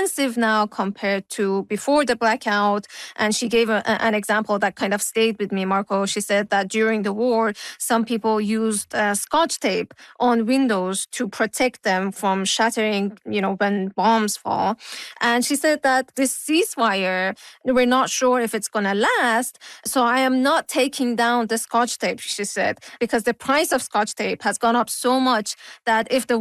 expensive now compared to before the blackout. And she gave an example that kind of stayed with me, Marco. She said that during the war, some people used Scotch tape on windows to protect them from shattering, when bombs fall. And she said that this ceasefire, we're not sure if it's going to last. So I am not taking down the Scotch tape, she said, because the price of Scotch tape has gone up so much that if the